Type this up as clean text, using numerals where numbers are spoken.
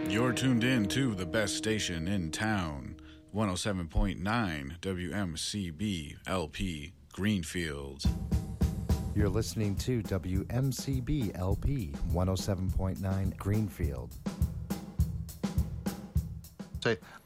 You're tuned in to the best station in town, 107.9 WMCB LP Greenfield. You're listening to WMCB LP 107.9 Greenfield. Say,